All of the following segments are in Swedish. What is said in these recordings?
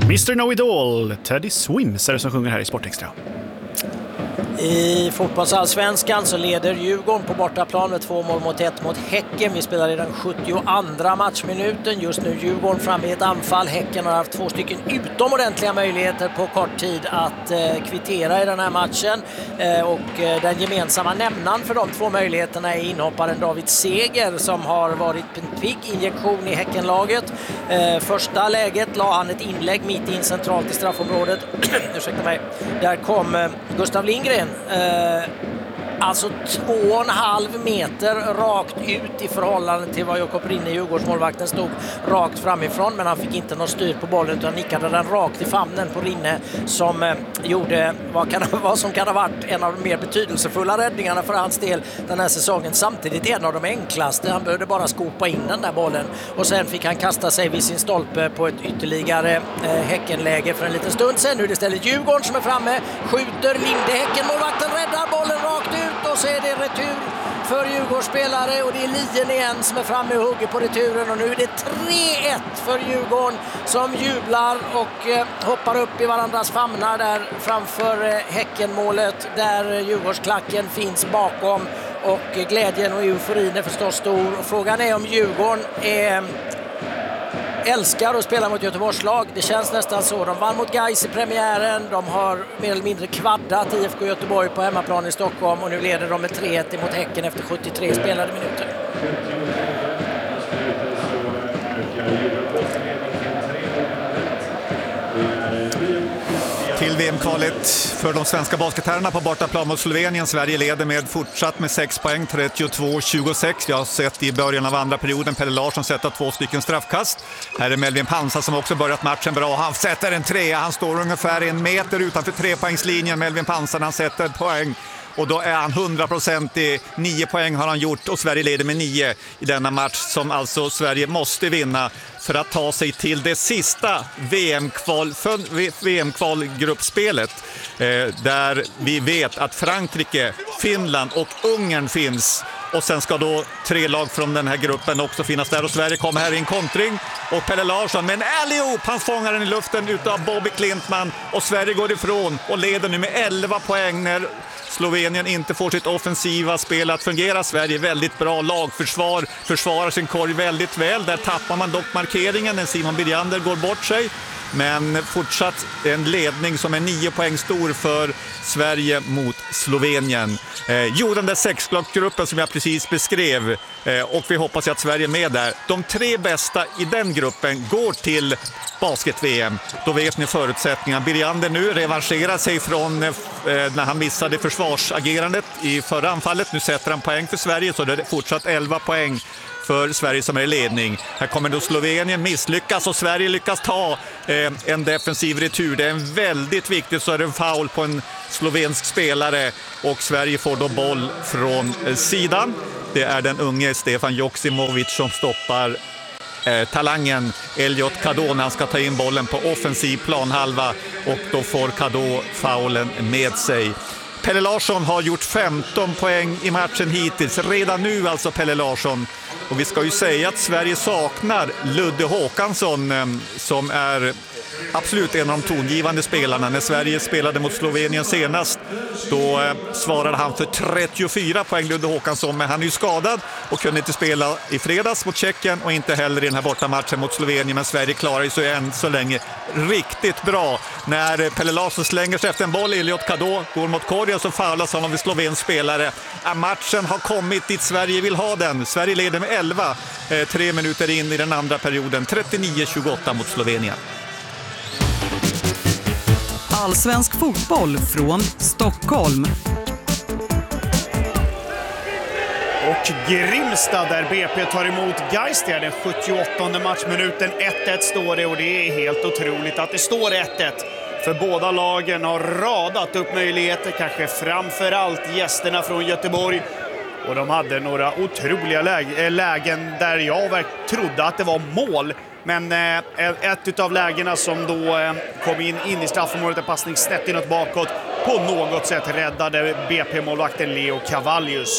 Mr. Know-It-All, Teddy Swims är det som sjunger här i Sportextra. I fotbollsallsvenskan så leder Djurgården på bortaplan med 2-1 mot Häcken. Vi spelar i den 72:a matchminuten. Just nu Djurgården fram i ett anfall. Häcken har haft 2 stycken utomordentliga möjligheter på kort tid att kvittera i den här matchen. Och den gemensamma nämnaren för de 2 möjligheterna är inhopparen David Seger som har varit en pigg injektion i Häckenlaget. Första läget la han ett inlägg mitt in centralt i straffområdet. Ursäkta mig. Där kom Gustav Lindgren. Alltså 2,5 meter rakt ut i förhållande till vad Jakob Rinne, Djurgårdsmålvakten, stod rakt framifrån, men han fick inte någon styr på bollen utan nickade den rakt i famnen på Rinne som gjorde vad som kan ha varit en av de mer betydelsefulla räddningarna för hans del den här säsongen. Samtidigt en av de enklaste. Han behövde bara skopa in den där bollen och sen fick han kasta sig vid sin stolpe på ett ytterligare Häckenläge för en liten stund sen. Nu är det istället Djurgården som är framme, skjuter Linde, Häckenmålvakten räddar bollen rakt ut och så är det retur för Djurgårdsspelare och det är Lien igen som är framme och hugger på returen och nu är det 3-1 för Djurgården som jublar och hoppar upp i varandras famnar där framför Häckenmålet där Djurgårdsklacken finns bakom och glädjen och euforin är förstås stor. Frågan är om Djurgården älskar att spela mot Göteborgslag. Det känns nästan så. De vann mot Gais i premiären. De har mer eller mindre kvaddat IFK Göteborg på hemmaplan i Stockholm och nu leder de med 3-1 mot Häcken efter 73 spelade minuter. Till VM-kvalet för de svenska basketherrarna på bortaplan mot Slovenien. Sverige leder med fortsatt med 6 poäng, 32-26. Vi har sett i början av andra perioden Pelle Larsson sätta 2 stycken straffkast. Här är Melvin Pansa som också börjat matchen bra. Han sätter en 3. Han står ungefär 1 meter utanför 3-poängslinjen. Melvin Pansa, han sätter poäng. Och då är han 100%. 9 poäng har han gjort och Sverige leder med 9 i denna match som alltså Sverige måste vinna för att ta sig till det sista VM-kvalgruppspelet där vi vet att Frankrike, Finland och Ungern finns. Och sen ska då 3 lag från den här gruppen också finnas där och Sverige kommer här i en kontring och Pelle Larsson med en alley-oop, han fångar den i luften utav Bobby Klintman och Sverige går ifrån och leder nu med 11 poäng när Slovenien inte får sitt offensiva spel att fungera. Sverige väldigt bra lagförsvar, försvarar sin korg väldigt väl. Där tappar man dock markeringen när Simon Birjander går bort sig. Men fortsatt en ledning som är 9 poäng stor för Sverige mot Slovenien. Den där 6-lagsgruppen som jag precis beskrev och vi hoppas att Sverige är med där. De 3 bästa i den gruppen går till basket-VM. Då vet ni förutsättningarna. Birjander nu revanscherar sig från när han missade försvarsagerandet i förra anfallet. Nu sätter han poäng för Sverige så det är fortsatt 11 poäng för Sverige som är i ledning. Här kommer då Slovenien misslyckas och Sverige lyckas ta en defensiv retur. Det är en väldigt viktigt, så är det en foul på en slovensk spelare och Sverige får då boll från sidan. Det är den unge Stefan Joksimovic som stoppar talangen Elliot Kadå när han ska ta in bollen på offensiv planhalva och då får Kadå faulen med sig. Pelle Larsson har gjort 15 poäng i matchen hittills. Redan nu alltså Pelle Larsson. Och vi ska ju säga att Sverige saknar Ludde Håkansson som är absolut en av de tongivande spelarna. När Sverige spelade mot Slovenien senast då svarade han för 34 poäng Ludde Håkansson, men han är ju skadad och kunde inte spela i fredags mot Tjeckien och inte heller i den här bortamatchen mot Slovenien, men Sverige klarar sig än så länge riktigt bra. När Pelle Larsson slänger sig efter en boll, Elliot Kadå går mot korgen så faulas han av en slovensk spelare. Matchen har kommit dit Sverige vill ha den. Sverige leder med 11 3 minuter in i den andra perioden, 39-28 mot Slovenien. Allsvensk fotboll från Stockholm. Och Grimstad där BP tar emot Gais. Det är den 78:e matchminuten. 1-1 står det och det är helt otroligt att det står 1-1. För båda lagen har radat upp möjligheter, kanske framförallt gästerna från Göteborg. Och de hade några otroliga lägen där jag trodde att det var mål. Men ett av lägena som då kom in i straffområdet, en passning snett inåt bakåt, på något sätt räddade BP-målvakten Leo Cavallius.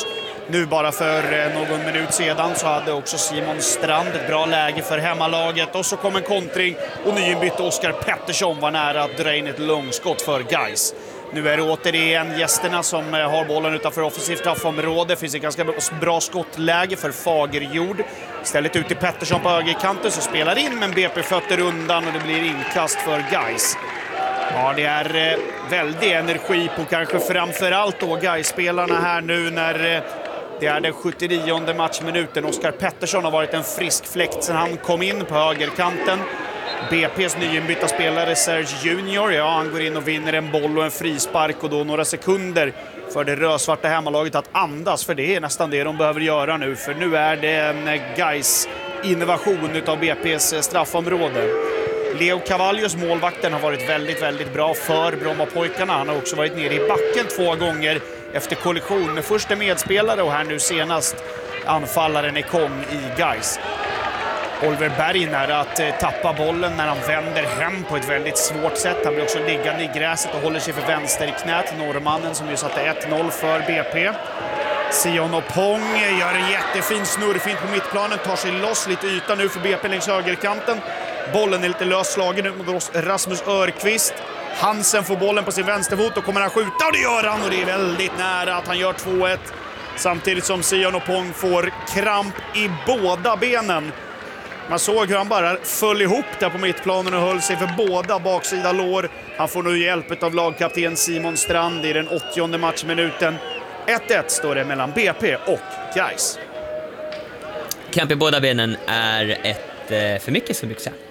Nu bara för någon minut sedan så hade också Simon Strand ett bra läge för hemmalaget. Och så kom en kontring och nyinbytt Oskar Pettersson var nära att dra in ett långskott för Gais. Nu är det återigen gästerna som har bollen utanför offensivt straffområde. Det finns ett ganska bra skottläge för Fagerjord. Istället ut till Pettersson på högerkanten så spelar in, men BP fötter undan och det blir inkast för Gais. Ja, det är väldigt energi på kanske framförallt då Gais-spelarna här nu när det är den 79:e matchminuten. Oskar Pettersson har varit en frisk fläkt sedan han kom in på högerkanten. BP's nyinbytta spelare Serge Junior, ja, han går in och vinner en boll och en frispark och då några sekunder för det rödsvarta hemmalaget att andas, för det är nästan det de behöver göra nu, för nu är det en Gais-innovation utav BP's straffområde. Leo Cavallius, målvakten, har varit väldigt, väldigt bra för Brommapojkarna. Han har också varit nere i backen 2 gånger efter kollision med första medspelare och här nu senast anfallaren Ekong i Gais. Oliver Berg nära att tappa bollen när han vänder hem på ett väldigt svårt sätt. Han blir också liggande i gräset och håller sig för vänster i knät. norrmannen som ju satte 1-0 för BP. Sion Opong gör en jättefin snurrfint på mittplanen, tar sig loss lite yta nu för BP längs högerkanten. Bollen är lite lösslagen ut mot Rasmus Örqvist. Hansen får bollen på sin vänsterfot och kommer han skjuta, och det gör han, och det är väldigt nära att han gör 2-1. Samtidigt som Sion Opong får kramp i båda benen. Man såg hur han bara föll ihop där på mittplanen och höll sig för båda baksida lår. Han får nu hjälp av lagkapten Simon Strand i den 80:e matchminuten. 1-1 står det mellan BP och Gais. Kramp i båda benen är ett för mycket, så mycket så.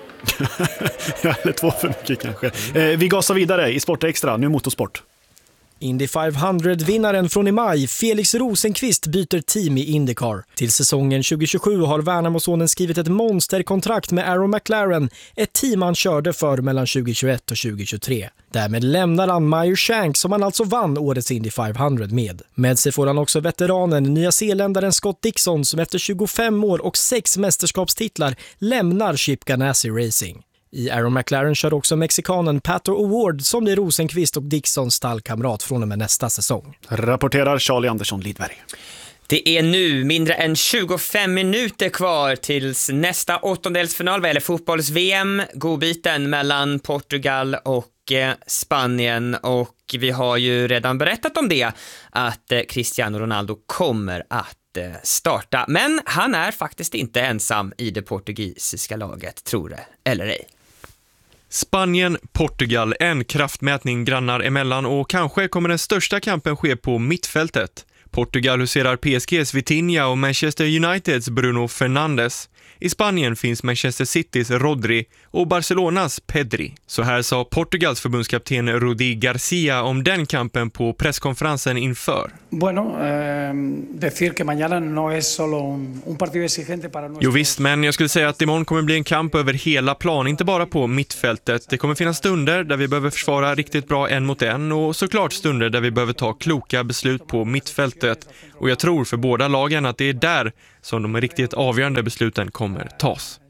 Ja, eller 2 för mycket kanske. Vi gasar vidare i Sport Extra, nu motorsport. Indy 500-vinnaren från i maj, Felix Rosenqvist, byter team i IndyCar. Till säsongen 2027 har Värnamosonen skrivit ett monsterkontrakt med Arrow McLaren, ett team han körde för mellan 2021 och 2023. Därmed lämnar han Meyer Shank, som han alltså vann årets Indy 500 med. Med sig får han också veteranen, nya zeeländaren Scott Dixon, som efter 25 år och 6 mästerskapstitlar lämnar Chip Ganassi Racing. I Arrow McLaren kör också mexikanen Pato O'Ward som blir Rosenqvist och Dixons stallkamrat från och med nästa säsong. Rapporterar Charlie Andersson Lidberg. Det är nu mindre än 25 minuter kvar tills nästa åttondelsfinal vad gäller fotbolls-VM. Godbiten mellan Portugal och Spanien, och vi har ju redan berättat om det, att Cristiano Ronaldo kommer att starta. Men han är faktiskt inte ensam i det portugisiska laget, tror det eller ej. Spanien-Portugal, en kraftmätning grannar emellan, och kanske kommer den största kampen ske på mittfältet. Portugal huserar PSGs Vitinha och Manchester Uniteds Bruno Fernandes. I Spanien finns Manchester Citys Rodri och Barcelonas Pedri. Så här sa Portugals förbundskapten Rudi Garcia om den kampen på presskonferensen inför. Decir que mañana no es solo un partido exigente para nosotros. Jo visst, men jag skulle säga att imorgon kommer bli en kamp över hela plan, inte bara på mittfältet. Det kommer finnas stunder där vi behöver försvara riktigt bra 1 mot 1 och såklart stunder där vi behöver ta kloka beslut på mittfältet. Och jag tror för båda lagen att det är där som de riktigt avgörande besluten kommer tas.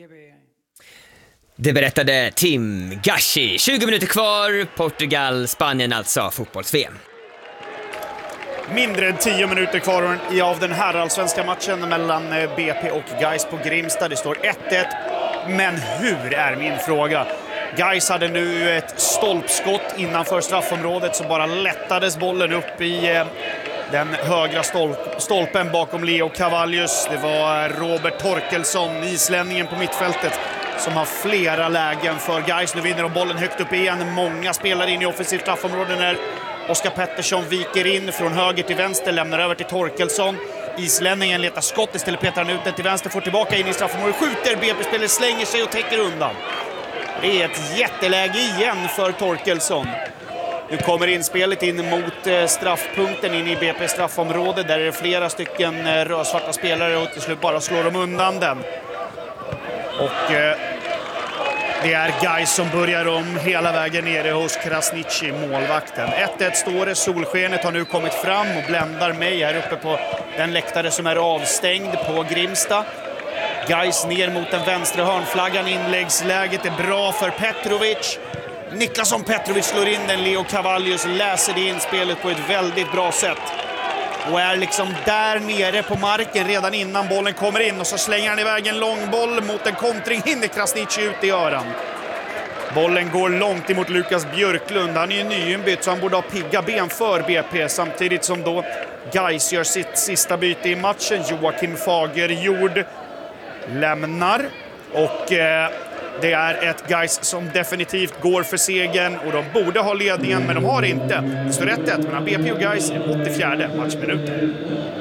Det berättade Tim Gashi. 20 minuter kvar, Portugal, Spanien alltså, fotbolls-VM. Mindre än 10 minuter kvar av den här allsvenska matchen mellan BP och Gais på Grimsta. Det står 1-1, men hur är min fråga? Gais hade nu ett stolpskott innanför straffområdet, så bara lättades bollen upp i den högra stolpen bakom Leo Cavallius. Det var Robert Torkelsson, islänningen på mittfältet, som har flera lägen för Gais. Nu vinner de bollen högt upp igen. Många spelar in i offensivt straffområde när Oskar Pettersson viker in från höger till vänster, lämnar över till Torkelsson. Islänningen letar skott, istället petar han ut den till vänster, får tillbaka in i straffområdet, skjuter, BP-spelare slänger sig och täcker undan. Det är ett jätteläge igen för Torkelsson. Nu kommer inspelet in mot straffpunkten in i BP straffområde. Där är det flera stycken rödsvarta spelare och till slut bara slår de undan den. Och det är Gais som börjar om hela vägen nere hos Krasniqi, målvakten. 1-1 står det, solskenet har nu kommit fram och bländar mig här uppe på den läktare som är avstängd på Grimsta. Gais ner mot den vänstra hörnflaggan, inläggsläget är bra för Petrovic. Niklasson Petrovic slår in den, Leo Cavallius läser det inspelet på ett väldigt bra sätt. och är liksom där nere på marken redan innan bollen kommer in, och så slänger han iväg en lång boll mot en kontring, hinner Krasniqi ut i öran. Bollen går långt emot Lukas Björklund. Han är ju nyinbytt så han borde ha pigga ben för BP, samtidigt som då Gais gör sitt sista byte i matchen. Joakim Fagerjord lämnar, och det är ett Gais som definitivt går för segern, och de borde ha ledningen men de har det inte. Det står 1-1 mellan BP och Gais i 84:e matchminuten.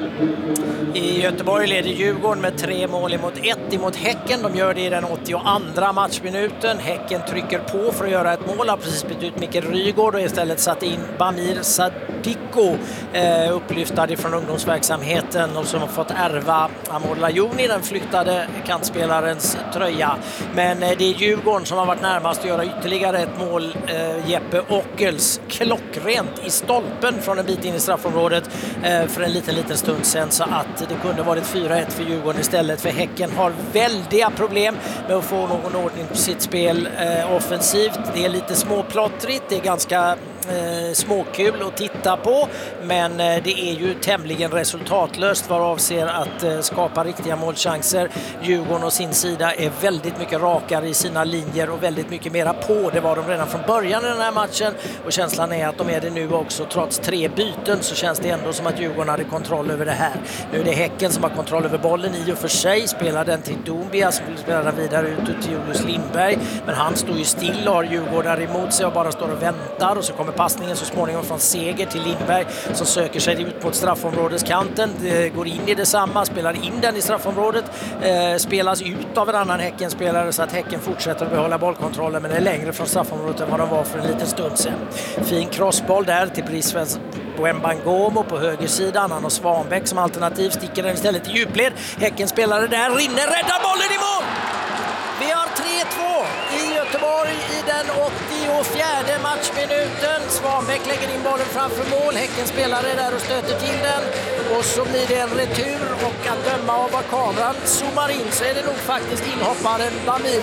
I Göteborg leder Djurgården med 3-1 mot Häcken. De gör det i den 82:a matchminuten. Häcken trycker på för att göra ett mål. Har precis bytt ut Mikael Rygaard och istället satt in Bamir Sadiko, upplyftad ifrån ungdomsverksamheten och som har fått ärva Amor Lajoni, den flyttade kantspelarens tröja. Men det är Djurgården som har varit närmast att göra ytterligare ett mål. Jeppe Ockels klockrent i stolpen från en bit in i straffområdet för en liten stund sedan, så att det kunde varit 4-1 för Djurgården istället, för Häcken har väldiga problem med att få någon ordning på sitt spel offensivt. Det är lite småplottrigt, det är ganska småkul att titta på, men det är ju tämligen resultatlöst vad avser att skapa riktiga målchanser. Djurgården och sin sida är väldigt mycket rakare i sina linjer och väldigt mycket mera på. Det var de redan från början i den här matchen, och känslan är att de är det nu också. Trots 3 byten så känns det ändå som att Djurgården hade kontroll över det här. Nu är det Häcken som har kontroll över bollen i och för sig, spelar den till Doumbia som vill spela den vidare ut till Julius Lindberg, men han står ju still och har Djurgården emot sig och bara står och väntar, och så kommer passningen så småningom från Seger till Lindberg som söker sig ut mot straffområdeskanten, går in i detsamma, spelar in den i straffområdet, spelas ut av en annan Häckenspelare så att Häcken fortsätter att behålla bollkontrollen, men det är längre från straffområdet än vad de var för en liten stund sedan. Fin crossboll där till Brisvens Wembangomo på högersidan. Han har Svanbäck som alternativ, sticker den istället i djupled. Häckenspelare där, rinner, räddar bollen i mål! Vi har 3-2 i Göteborg i den 84:e matchminuten. Svanbäck lägger in bollen framför mål. Häcken spelare där och stöter till den. Och så blir det en retur, och att döma av vad kameran zoomar in så är det nog faktiskt inhopparen Bamir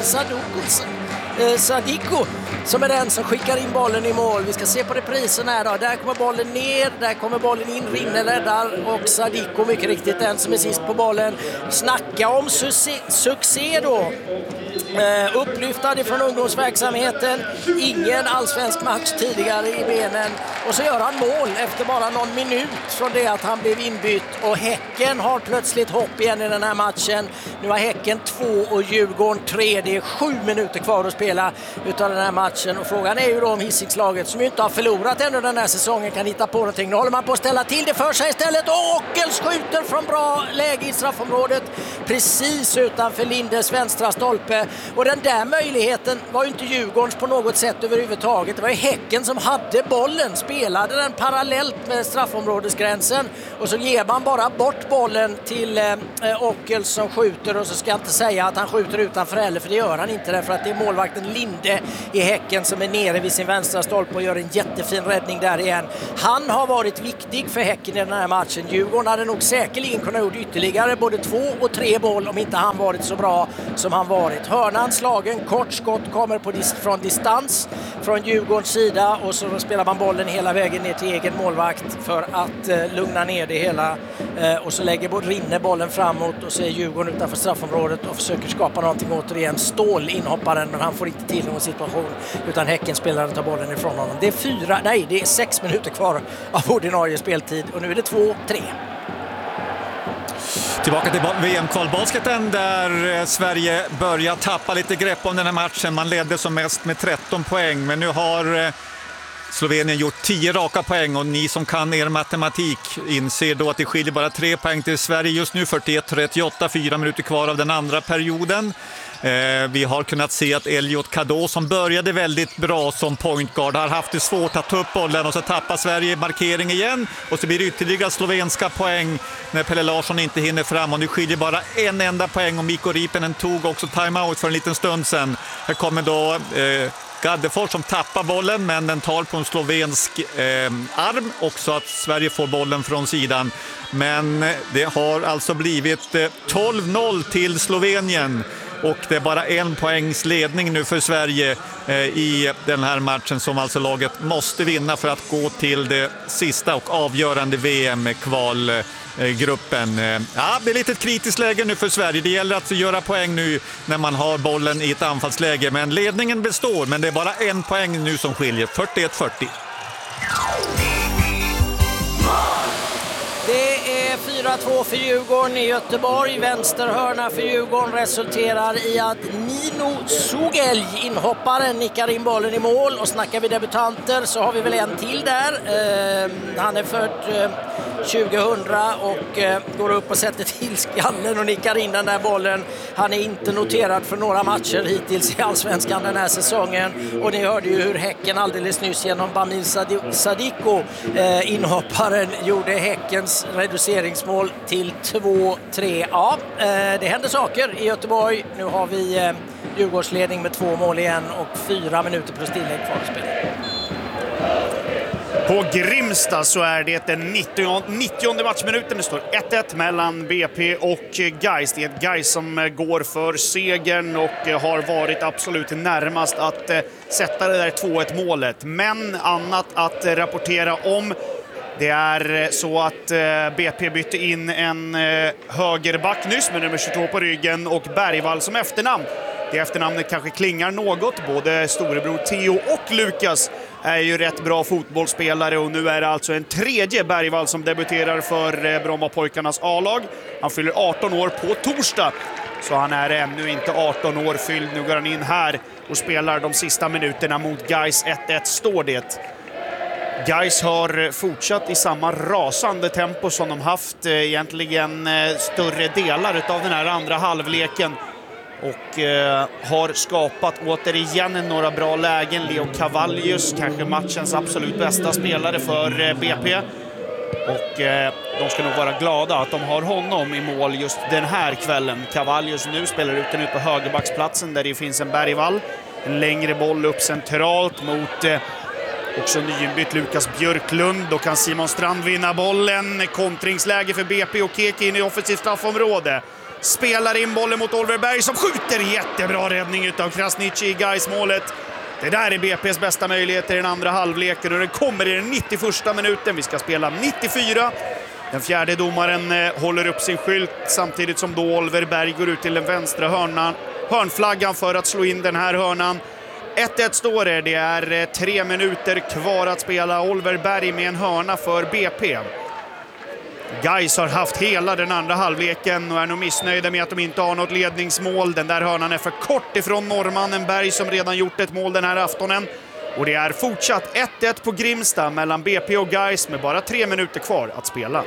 Sadiko som är den som skickar in bollen i mål. Vi ska se på reprisen här då. Där kommer bollen ner, där kommer bollen in, rinner, räddar, och Sadiko mycket riktigt den som är sist på bollen. Snacka om succé då. Upplyftad ifrån ungdomsverksamheten, ingen allsvensk match tidigare i benen, och så gör han mål efter bara någon minut från det att han blev inbytt, och Häcken har plötsligt hopp igen i den här matchen. Nu har Häcken 2 och Djurgården 3. Det är 7 minuter kvar att spela utav den här matchen, och frågan är ju då om Hisingslaget, som ju inte har förlorat ännu den här säsongen, kan hitta på någonting. Nu håller man på att ställa till det för sig istället, och Ockels skjuter från bra läge i straffområdet precis utanför Lindes vänstra stolpe. Och den där möjligheten var ju inte Djurgårdens på något sätt överhuvudtaget. Det var ju Häcken som hade bollen, spelade den parallellt med straffområdesgränsen, och så ger man bara bort bollen till Ockels som skjuter, och så ska jag inte säga att han skjuter utanför heller, för det gör han inte, därför att det är målvakten Linde i Häcken som är nere vid sin vänstra stolpe och gör en jättefin räddning där igen. Han har varit viktig för Häcken i den här matchen. Djurgården hade nog säkerligen kunnat gjort ytterligare både 2 och 3 mål om inte han varit så bra som han varit. Hörnan slagen, kort skott kommer från distans från Djurgårdens sida, och så spelar man bollen hela vägen ner till egen målvakt för att lugna ner det hela, och så rinner bollen framåt, och så är Djurgården utanför straffområdet och försöker skapa någonting återigen. Stål inhopparen, men han får inte till någon situation, utan Häckenspelaren tar bollen ifrån honom. Det är 6 minuter kvar av ordinarie speltid, och nu är det 2-3. Tillbaka till VM-kvalbasketen där Sverige börjar tappa lite grepp om den här matchen. Man ledde som mest med 13 poäng, men nu har Slovenien gjort 10 raka poäng, och ni som kan er matematik inser då att det skiljer bara 3 poäng till Sverige just nu, 41-38, 4 minuter kvar av den andra perioden. Vi har kunnat se att Elliot Kadå, som började väldigt bra som pointguard, har haft det svårt att ta upp bollen, och så tappar Sverige markering igen, och så blir det ytterligare slovenska poäng när Pelle Larsson inte hinner fram, och nu skiljer bara en enda poäng, och Mikko Riippinen tog också timeout för en liten stund sedan. Här kommer då Gaddefors som tappar bollen, men den tar på en slovensk arm, också att Sverige får bollen från sidan. Men det har alltså blivit 12-0 till Slovenien. och det är bara 1 poängs ledning nu för Sverige i den här matchen som alltså laget måste vinna för att gå till det sista och avgörande VM-kvalgruppen. Ja, det är lite ett kritiskt läge nu för Sverige. Det gäller att göra poäng nu när man har bollen i ett anfallsläge, men ledningen består, men det är bara 1 poäng nu som skiljer, 41-40. Det är 4-2 för Djurgården i Göteborg. Vänsterhörna för Djurgården resulterar i att Nino Sugelj, inhopparen, nickar in bollen i mål. Och snackar vi debutanter så har vi väl en till där. Han är född 2000 och går upp och sätter till skallen och nickar in den där bollen. Han är inte noterad för några matcher hittills i Allsvenskan den här säsongen. Och ni hörde ju hur Häcken alldeles nyss genom Bamir Sadiko, inhopparen, gjorde Häckens reduceringsmål till 2-3. Ja, det händer saker i Göteborg. Nu har vi Djurgårdsledning med 2 mål igen och 4 minuter plus tillägg kvar att spela. På Grimsta så är det den 90:e matchminuten. Det står 1-1 mellan BP och Gais. Det är ett Gais som går för segern och har varit absolut närmast att sätta det där 2-1 målet. Men annat att rapportera om. Det är så att BP bytte in en högerback nyss med nummer 22 på ryggen och Bergvall som efternamn. Det efternamnet kanske klingar något. Både storebror Theo och Lukas är ju rätt bra fotbollsspelare och nu är det alltså en tredje Bergvall som debuterar för Brommapojkarnas A-lag. Han fyller 18 år på torsdag, så han är ännu inte 18 år fylld. Nu går han in här och spelar de sista minuterna mot Gais. 1-1 står det. Gais har fortsatt i samma rasande tempo som de haft egentligen större delar av den här andra halvleken. Och har skapat återigen några bra lägen. Leo Cavallius, kanske matchens absolut bästa spelare för BP. Och de ska nog vara glada att de har honom i mål just den här kvällen. Cavallius nu spelar ut den ut på högerbacksplatsen där det finns en Bergvall. En längre boll upp centralt mot också nyinbytt Lukas Björklund. Då kan Simon Strand vinna bollen. Kontringsläge för BP och Keke in i offensivt straffområde. Spelar in bollen mot Oliver Berg som skjuter. Jättebra räddning utav Krasniqi i Gais-målet. Det där är BP's bästa möjligheter i den andra halvleken och den kommer i den 91:a minuten. Vi ska spela 94. Den fjärde domaren håller upp sin skylt samtidigt som då Oliver Berg går ut till den vänstra hörnflaggan för att slå in den här hörnan. 1-1 står det. Det är 3 minuter kvar att spela. Oliver Berg med en hörna för BP. Gais har haft hela den andra halvleken och är nog missnöjda med att de inte har något ledningsmål. Den där hörnan är för kort ifrån norrmannen Berg som redan gjort ett mål den här aftonen. Och det är fortsatt 1-1 på Grimsta mellan BP och Gais med bara 3 minuter kvar att spela.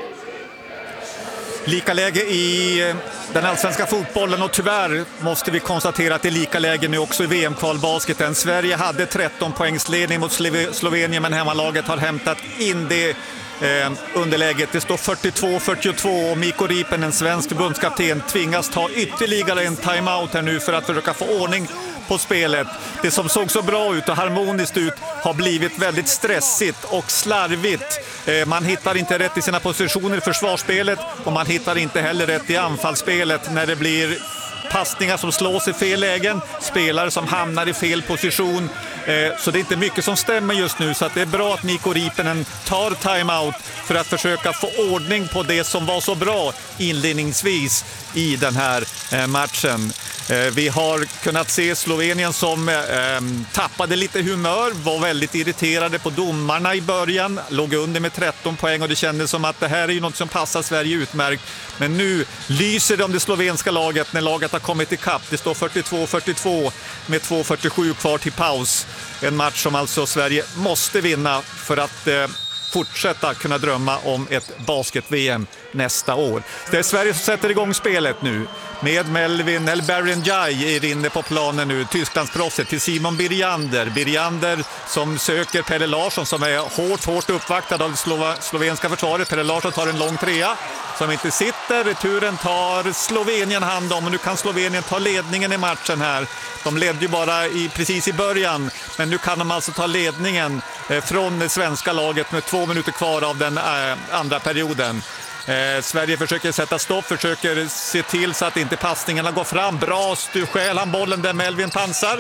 Lika läge i den allsvenska fotbollen och tyvärr måste vi konstatera att det är lika läge nu också i VM-kvalbasketen. Sverige hade 13 poängs ledning mot Slovenien, men hemmalaget har hämtat in det underläget. Det står 42-42 och Mikko Ripen, en svensk förbundskapten, tvingas ta ytterligare en timeout här nu för att försöka få ordning på spelet. Det som såg så bra ut och harmoniskt ut har blivit väldigt stressigt och slarvigt. Man hittar inte rätt i sina positioner i försvarsspelet och man hittar inte heller rätt i anfallsspelet när det blir passningar som slås i fel lägen, spelare som hamnar i fel position. Så det är inte mycket som stämmer just nu, så att det är bra att Mikko Ripenen tar timeout för att försöka få ordning på det som var så bra inledningsvis i den här matchen. Vi har kunnat se Slovenien som tappade lite humör, var väldigt irriterade på domarna i början, låg under med 13 poäng och det kändes som att det här är ju något som passar Sverige utmärkt. Men nu lyser det om det slovenska laget när laget har kommit i kapp. Det står 42-42 med 2:47 kvar till paus. En match som alltså Sverige måste vinna för att fortsätta kunna drömma om ett basket-VM nästa år. Det är Sverige som sätter igång spelet nu med Melvin Elberendjaj är inne på planen nu, Tysklandsproffset, till Simon Birjander som söker Pelle Larsson som är hårt uppvaktad av det slovenska försvaret. Pelle Larsson tar en lång trea som inte sitter. Returen tar Slovenien hand om och nu kan Slovenien ta ledningen i matchen här. De ledde ju bara precis i början, men nu kan de alltså ta ledningen från det svenska laget med 2 minuter kvar av den andra perioden. Sverige försöker sätta stopp, försöker se till så att inte passningarna går fram. Bra, stjäl han bollen där Melvin Pansar.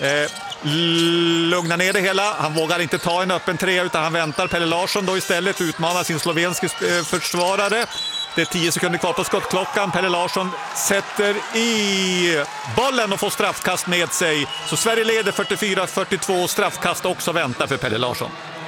Lugna ner det hela. Han vågar inte ta en öppen trea utan han väntar. Pelle Larsson då istället utmanar sin slovenske försvarare. Det är 10 sekunder kvar på skottklockan. Pelle Larsson sätter i bollen och får straffkast med sig. Så Sverige leder 44-42 och straffkast också väntar för Pelle Larsson.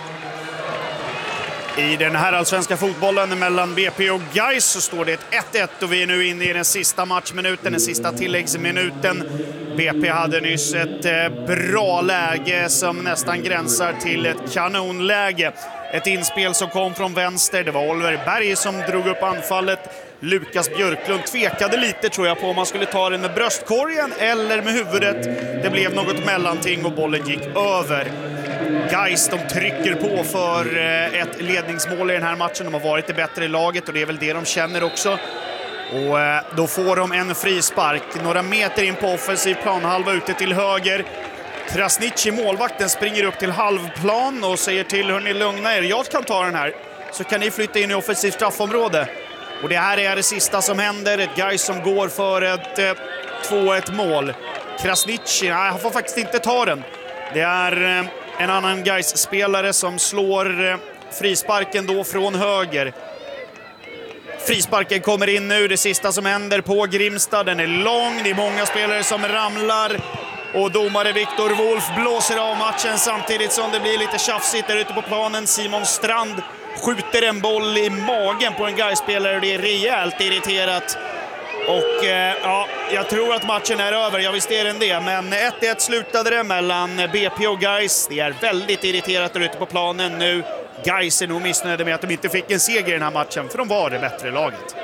I den här allsvenska fotbollen mellan BP och Gais så står det 1-1 och vi är nu inne i den sista matchminuten, den sista tilläggsminuten. BP hade nyss ett bra läge som nästan gränsar till ett kanonläge. Ett inspel som kom från vänster, det var Oliver Berg som drog upp anfallet. Lukas Björklund tvekade lite tror jag på om man skulle ta den med bröstkorgen eller med huvudet. Det blev något mellanting och bollen gick över. Gais, de trycker på för ett ledningsmål i den här matchen. De har varit det bättre i laget och det är väl det de känner också. Och då får de en frispark. Några meter in på offensiv planhalva ute till höger. Krasniqi, målvakten, springer upp till halvplan och säger till, hörni, lugna er, jag kan ta den här. Så kan ni flytta in i offensiv straffområde. Och det här är det sista som händer. Ett Gais som går för ett 2-1 mål. Krasniqi, nej, han får faktiskt inte ta den. Det är en annan Gais-spelare som slår frisparken då från höger. Frisparken kommer in nu, det sista som händer på Grimstad. Den är lång, det är många spelare som ramlar. Och domare Viktor Wolf blåser av matchen samtidigt som det blir lite tjafsigt där ute på planen. Simon Strand skjuter en boll i magen på en Gais-spelare och det är rejält irriterat. Och ja, jag tror att matchen är över, jag visste är den det. Men 1-1 slutade det mellan BP och Gais. Det är väldigt irriterat där ute på planen nu. Gais är nog missnöjda med att de inte fick en seger i den här matchen, för de var det bättre laget.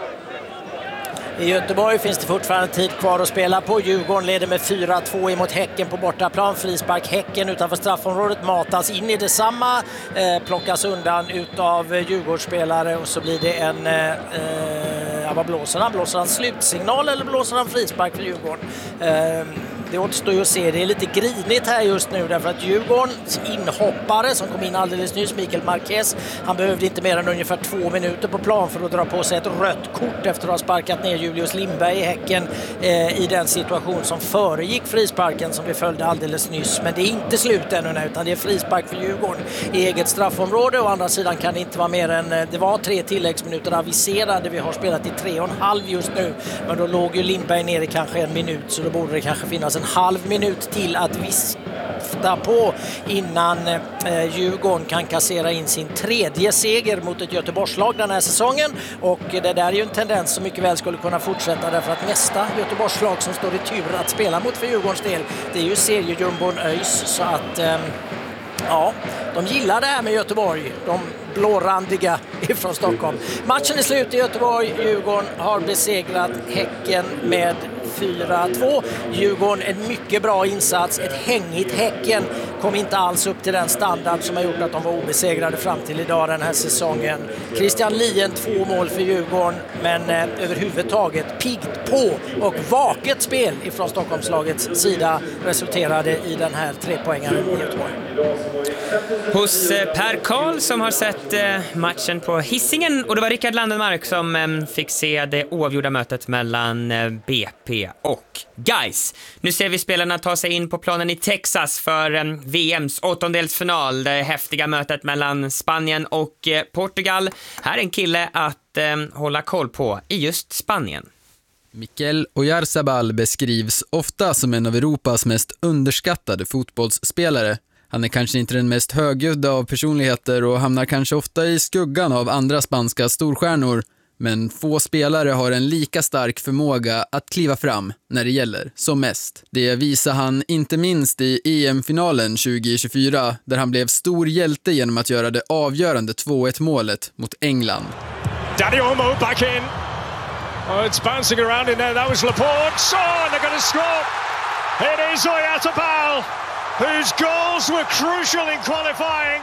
I Göteborg finns det fortfarande tid kvar att spela på. Djurgården leder med 4-2 emot Häcken på bortaplan. Frispark Häcken utanför straffområdet matas in i detsamma. Plockas undan utav Djurgårdsspelare och så blir det en... vad blåser han? Blåser han slutsignal eller blåser han frispark för Djurgården? Det återstår ju att se. Det är lite grinigt här just nu därför att Djurgårdens inhoppare som kom in alldeles nyss, Mikael Marquez, han behövde inte mer än ungefär 2 minuter på plan för att dra på sig ett rött kort efter att ha sparkat ner Julius Lindberg i Häcken i den situation som föregick frisparken som vi följde alldeles nyss. Men det är inte slut ännu utan det är frispark för Djurgården i eget straffområde. Å andra sidan kan det inte vara mer än, det var 3 tilläggsminuter aviserade. Vi har spelat i 3,5 just nu. Men då låg ju Lindberg ner i kanske 1 minut så då borde det kanske finnas en halv minut till att vifta på innan Djurgården kan kassera in sin 3:e seger mot ett Göteborgslag den här säsongen. Och det där är ju en tendens som mycket väl skulle kunna fortsätta därför att nästa Göteborgslag som står i tur att spela mot för Djurgårdens del, det är ju seriejumbon ÖIS. Så att ja, de gillar det här med Göteborg, de blårandiga ifrån Stockholm. Matchen är slut i Göteborg. Djurgården har besegrat Häcken med 4-2. Djurgården en mycket bra insats. Ett hängigt Häcken kom inte alls upp till den standard som har gjort att de var obesegrade fram till idag den här säsongen. Christian Lien 2 mål för Djurgården, men överhuvudtaget piggt på och vaket spel ifrån Stockholmslagets sida resulterade i den här 3-poängaren i Göteborg. Hos Per Karl som har sett matchen på Hisingen, och det var Rickard Landenmark som fick se det oavgjorda mötet mellan BP och Gais. Nu ser vi spelarna ta sig in på planen i Texas för VMs åttondelsfinal, det häftiga mötet mellan Spanien och Portugal. Här är en kille att hålla koll på i just Spanien. Mikel Oyarzabal beskrivs ofta som en av Europas mest underskattade fotbollsspelare. Han är kanske inte den mest högljudda av personligheter och hamnar kanske ofta i skuggan av andra spanska storstjärnor. Men få spelare har en lika stark förmåga att kliva fram när det gäller som mest. Det visar han inte minst i EM-finalen 2024 där han blev stor hjälte genom att göra det avgörande 2-1-målet mot England. Dani Olmo back in. Oh, it's bouncing around in there. That was Laporte. And they're going to score. It is Oyarzabal, whose goals were crucial in qualifying.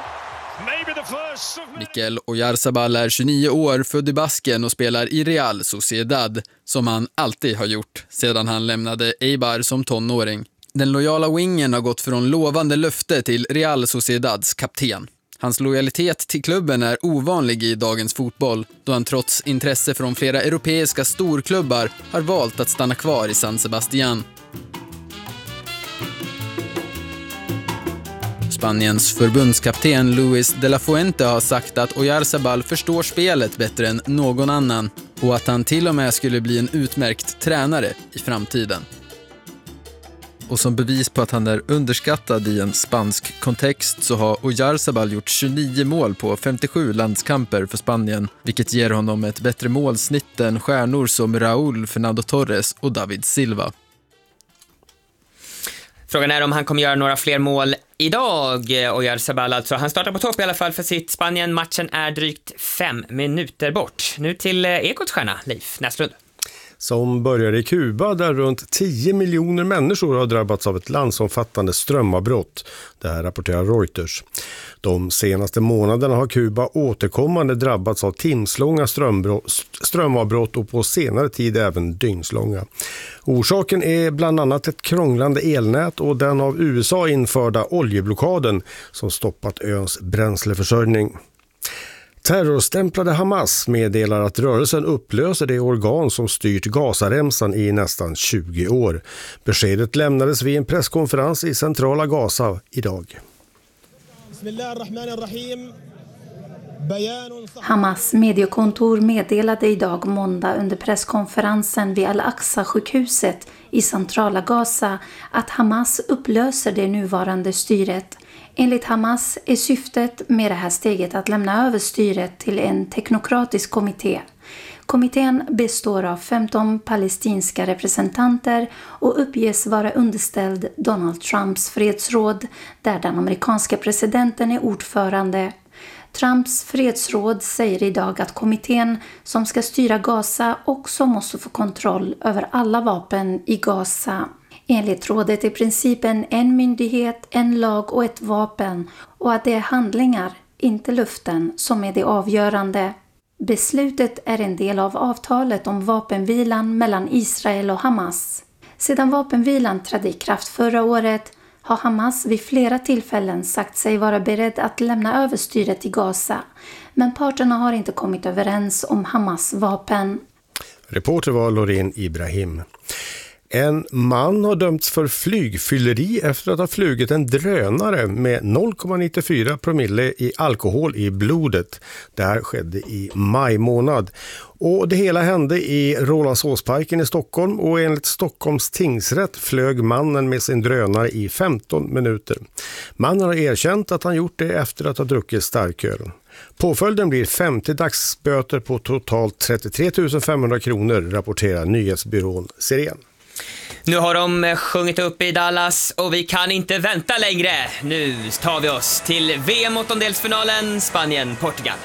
Mikel Oyarzabal är 29 år, född i Basken och spelar i Real Sociedad, som han alltid har gjort sedan han lämnade Eibar som tonåring. Den lojala wingen har gått från lovande löfte till Real Sociedads kapten. Hans lojalitet till klubben är ovanlig i dagens fotboll, då han trots intresse från flera europeiska storklubbar har valt att stanna kvar i San Sebastián. Spaniens förbundskapten Luis de la Fuente har sagt att Oyarzabal förstår spelet bättre än någon annan och att han till och med skulle bli en utmärkt tränare i framtiden. Och som bevis på att han är underskattad i en spansk kontext så har Oyarzabal gjort 29 mål på 57 landskamper för Spanien, vilket ger honom ett bättre målsnitt än stjärnor som Raúl, Fernando Torres och David Silva. Frågan är om han kommer göra några fler mål idag, Oyarzabal alltså. Han startar på topp i alla fall för sitt Spanien. Matchen är drygt 5 minuter bort. Nu till Ekots stjärna, Leif Näslund. Som börjar i Kuba där runt 10 miljoner människor har drabbats av ett landsomfattande strömavbrott. Det här rapporterar Reuters. De senaste månaderna har Kuba återkommande drabbats av timslånga strömavbrott och på senare tid även dygnslånga. Orsaken är bland annat ett krånglande elnät och den av USA införda oljeblockaden som stoppat öns bränsleförsörjning. Terrorstämplade Hamas meddelar att rörelsen upplöser det organ som styrt Gazaremsan i nästan 20 år. Beskedet lämnades vid en presskonferens i centrala Gaza idag. Hamas mediekontor meddelade idag måndag under presskonferensen vid Al-Aqsa-sjukhuset i centrala Gaza att Hamas upplöser det nuvarande styret. Enligt Hamas är syftet med det här steget att lämna över styret till en teknokratisk kommitté. Kommittén består av 15 palestinska representanter och uppges vara underställd Donald Trumps fredsråd, där den amerikanska presidenten är ordförande. Trumps fredsråd säger idag att kommittén som ska styra Gaza också måste få kontroll över alla vapen i Gaza. Enligt rådet är principen en myndighet, en lag och ett vapen och att det är handlingar, inte luften, som är det avgörande. Beslutet är en del av avtalet om vapenvilan mellan Israel och Hamas. Sedan vapenvilan trädde i kraft förra året har Hamas vid flera tillfällen sagt sig vara beredd att lämna över styret i Gaza. Men parterna har inte kommit överens om Hamas vapen. Reporter var Loreen Ibrahim. En man har dömts för flygfylleri efter att ha flugit en drönare med 0,94 promille i alkohol i blodet. Det här skedde i maj månad. Och det hela hände i Rålambshovsparken i Stockholm och enligt Stockholms tingsrätt flög mannen med sin drönare i 15 minuter. Mannen har erkänt att han gjort det efter att ha druckit starköl. Påföljden blir 50 dagsböter på totalt 33 500 kronor, rapporterar nyhetsbyrån Siren. Nu har de sjungit upp i Dallas och vi kan inte vänta längre. Nu tar vi oss till VM-åttondelsfinalen Spanien-Portugal.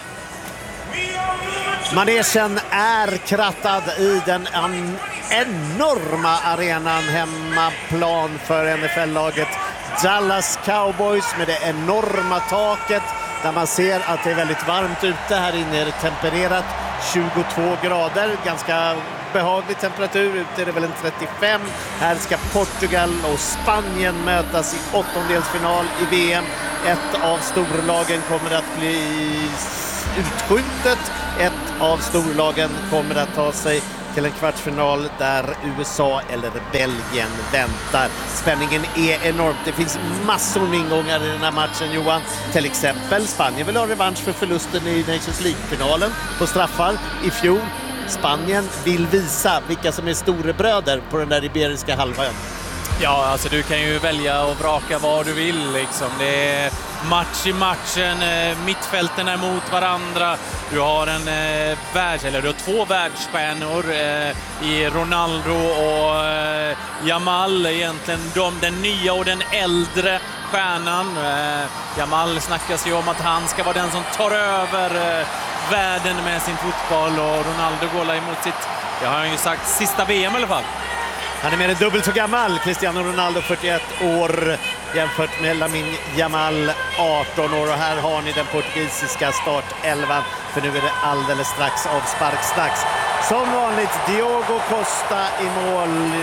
Manegen är krattad i den enorma arenan, hemmaplan för NFL-laget Dallas Cowboys med det enorma taket där man ser att det är väldigt varmt ute. Här inne är det tempererat 22 grader, ganska behaglig temperatur. Ute är det väl en 35. Här ska Portugal och Spanien mötas i åttondelsfinal i VM. Ett av storlagen kommer att bli utskjutet. Ett av storlagen kommer att ta sig till en kvartsfinal där USA eller Belgien väntar. Spänningen är enormt. Det finns massor med ingångar i den här matchen, Johan. Till exempel Spanien vill ha revansch för förlusten i Nations League-finalen på straffar i fjol. Spanien vill visa vilka som är storebröder på den där iberiska halvön. Ja, alltså du kan ju välja och vraka vad du vill liksom. Det är match i matchen, mittfälten är mot varandra. Du har du har två världsstjärnor i Ronaldo och Yamal, egentligen den nya och den äldre stjärnan. Yamal snackas ju om att han ska vara den som tar över världen med sin fotboll, och Ronaldo går emot sitt, det har han ju sagt, sista VM i alla fall. Han är mer än dubbelt så gammal, Cristiano Ronaldo 41 år jämfört med Lamine Yamal 18 år. Och här har ni den portugisiska startelvan, för nu är det alldeles strax avsparksdags. Som vanligt Diogo Costa i mål,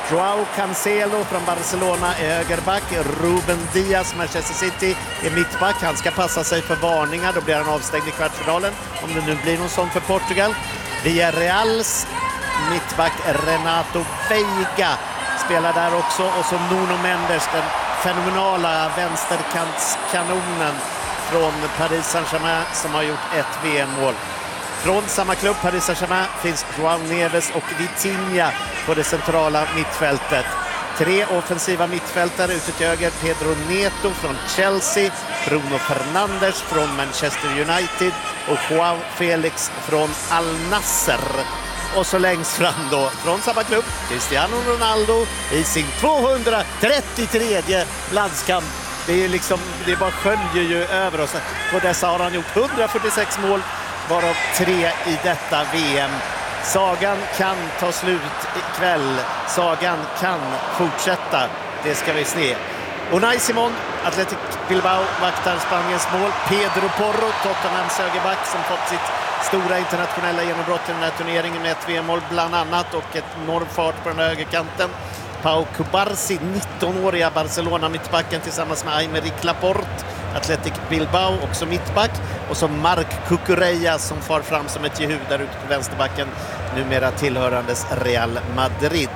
Joao Cancelo från Barcelona är högerback. Ruben Diaz, Manchester City, är mittback. Han ska passa sig för varningar, då blir han avstängd i kvartsfinalen, om det nu blir någon sån för Portugal. Villarreals mittback Renato Veiga spelar där också, och så Nuno Mendes, den fenomenala vänsterkantskanonen från Paris Saint-Germain som har gjort ett VM-mål. Från samma klubb, Paris Saint-Germain, finns Joao Neves och Vitinha på det centrala mittfältet. 3 offensiva mittfältare ute till höger: Pedro Neto från Chelsea, Bruno Fernandes från Manchester United och Joao Felix från Al Nassr. Och så längst fram då, från samma klubb, Cristiano Ronaldo i sin 233 landskamp. Det bara sköljer ju över oss. På dessa har han gjort 146 mål, varav 3 i detta VM. Sagan kan ta slut ikväll. Sagan kan fortsätta. Det ska vi se. Unai Simon, Athletic Bilbao, vaktar Spaniens mål. Pedro Porro, Tottenhams högerback, som fått sitt stora internationella genombrott i den här turneringen med ett VM-mål bland annat och ett enorm fart på den här högerkanten. Pau Cubarsí, 19-åriga Barcelona-mittbacken tillsammans med Aymeric Laporte, Athletic Bilbao, också mittback. Och så Marc Cucurella som far fram som ett jehu där ute på vänsterbacken, numera tillhörandes Real Madrid.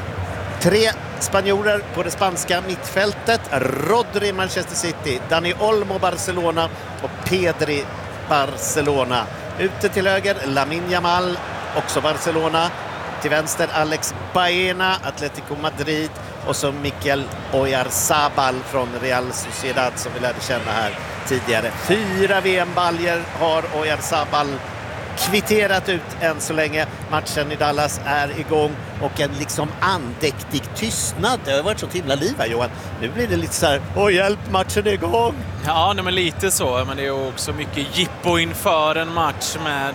3 spanjorer på det spanska mittfältet: Rodri, Manchester City, Dani Olmo, Barcelona och Pedri, Barcelona. Ute till höger Lamine Yamal, också Barcelona. Till vänster Alex Baena, Atletico Madrid, och så Mikel Oyarzabal från Real Sociedad som vi lärde känna här tidigare. 4 VM-baljer har Oyarzabal kvitterat ut än så länge. Matchen i Dallas är igång och en liksom andäktig tystnad. Det har varit så himla liv här, Johan. Nu blir det lite så här: åh hjälp, matchen är igång. Ja, men lite så. Men det är också mycket jippo inför en match med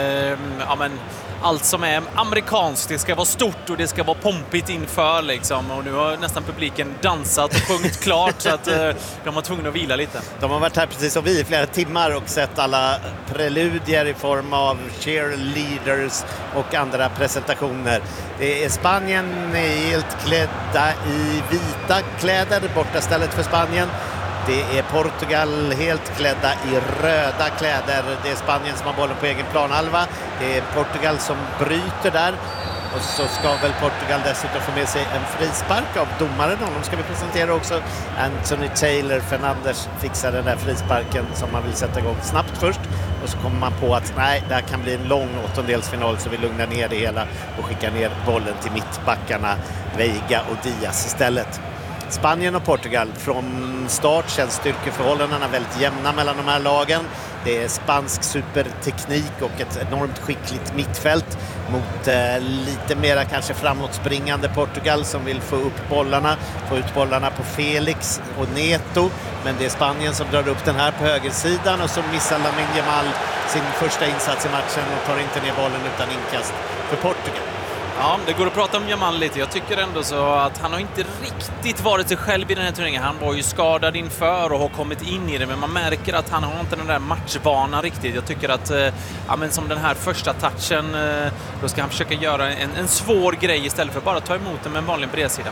allt som är amerikanskt. Det ska vara stort och det ska vara pompigt inför liksom. Och nu har nästan publiken dansat och sjungit klart så att de var tvungna att vila lite. De har varit här precis som vi i flera timmar och sett alla preludier i form av cheerleaders och andra presentationer. Det är Spanien helt klädda i vita kläder, borta stället för Spanien. Det är Portugal helt klädda i röda kläder. Det är Spanien som har bollen på egen planhalva. Det är Portugal som bryter där. Och så ska väl Portugal dessutom få med sig en frispark av domaren. Honom ska vi presentera också. Anthony Taylor Fernandes fixar den där frisparken som man vill sätta igång snabbt först. Och så kommer man på att nej, det här kan bli en lång åttondelsfinal, så vi lugnar ner det hela och skickar ner bollen till mittbackarna Veiga och Diaz istället. Spanien och Portugal, från start känns styrkeförhållandena väldigt jämna mellan de här lagen. Det är spansk superteknik och ett enormt skickligt mittfält mot lite mera kanske framåtspringande Portugal som vill få ut bollarna på Felix och Neto. Men det är Spanien som drar upp den här på högersidan, och så missar Lamine Yamal sin första insats i matchen och tar inte ner bollen utan inkast för Portugal. Ja, det går att prata om Yamal lite. Jag tycker ändå så att han har inte riktigt varit sig själv i den här turneringen. Han var ju skadad inför och har kommit in i det, men man märker att han har inte den där matchvanan riktigt. Jag tycker att som den här första touchen, då ska han försöka göra en svår grej istället för bara ta emot den med en vanlig bredsida.